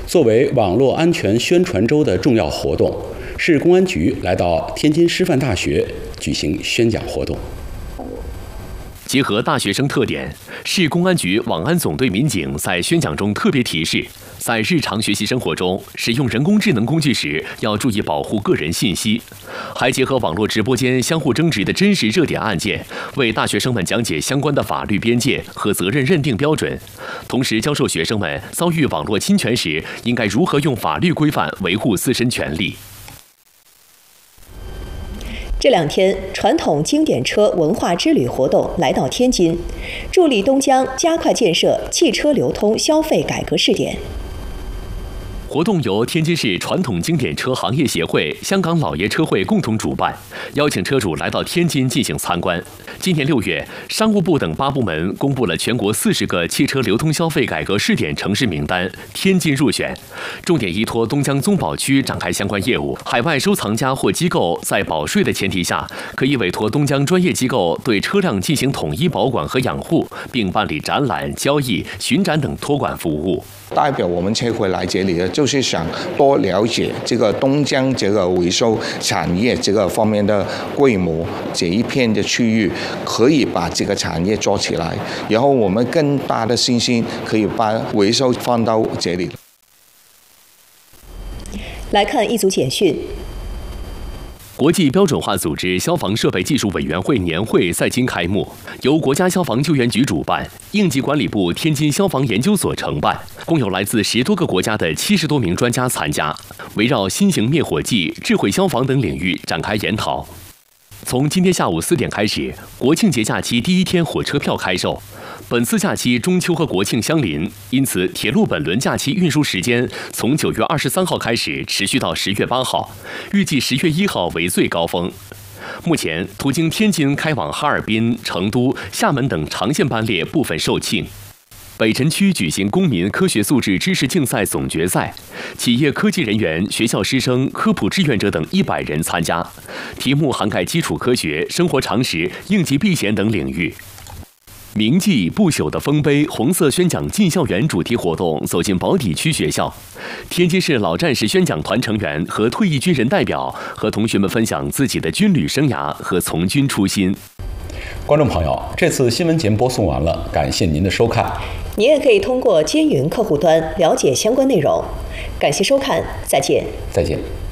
作为网络安全宣传周的重要活动，市公安局来到天津师范大学举行宣讲活动。 结合大学生特点，市公安局网安总队民警在宣讲中特别提示，在日常学习生活中使用人工智能工具时，要注意保护个人信息。还结合网络直播间相互争执的真实热点案件，为大学生们讲解相关的法律边界和责任认定标准，同时教授学生们遭遇网络侵权时，应该如何用法律规范维护自身权利。 这2天，传统经典车文化之旅活动来到天津，助力东江加快建设汽车流通消费改革试点。 活动由天津市传统经典车行业协会、香港老爷车会共同主办，邀请车主来到天津进行参观。今年6月，商务部等8部门公布了全国40个汽车流通消费改革试点城市名单，天津入选。重点依托东江宗保区展开相关业务。海外收藏家或机构在保税的前提下，可以委托东江专业机构对车辆进行统一保管和养护，并办理展览、交易、巡展等托管服务。 代表我们车会来这里呢，就是想多了解这个东江这个回收产业这个方面的规模，这一片的区域可以把这个产业做起来，然后我们更大的信心可以把回收放到这里。 来看一组简讯。 国际标准化组织消防设备技术委员会年会在京开幕，由国家消防救援局主办，应急管理部天津消防研究所承办，共有来自10多个国家的70多名专家参加，围绕新型灭火器、智慧消防等领域展开研讨。从今天下午4点开始，国庆节假期第1天火车票开售。本次假期中秋和国庆相邻，因此铁路本轮假期运输时间从9月23号开始，持续到10月8号，预计10月1号为最高峰。目前，途经天津开往哈尔滨、成都、厦门等长线班列部分售罄。北辰区举行公民科学素质知识竞赛总决赛，企业科技人员、学校师生、科普志愿者等100人参加，题目涵盖基础科学、生活常识、应急避险等领域。铭记不朽的丰碑红色宣讲进校园主题活动走进宝坻区学校，天津市老战士宣讲团成员和退役军人代表和同学们分享自己的军旅生涯和从军初心。 观众朋友，这次新闻节目播送完了，感谢您的收看。 您也可以通过监云客户端了解相关内容。感谢收看，再见。 再见。